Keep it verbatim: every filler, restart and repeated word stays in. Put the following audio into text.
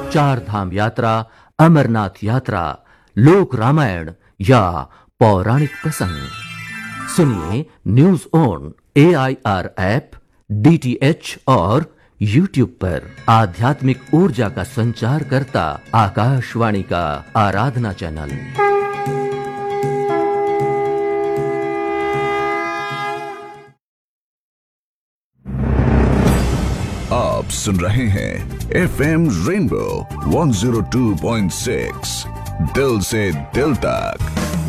चार धाम यात्रा, अमरनाथ यात्रा, लोक रामायण या पौराणिक प्रसंग। सुनिए news on A I R app, D T H और यूट्यूब पर। आध्यात्मिक ऊर्जा का संचार करता आकाशवाणी का आराधना चैनल। आप सुन रहे हैं F M rainbow one zero two point six, दिल से दिल तक।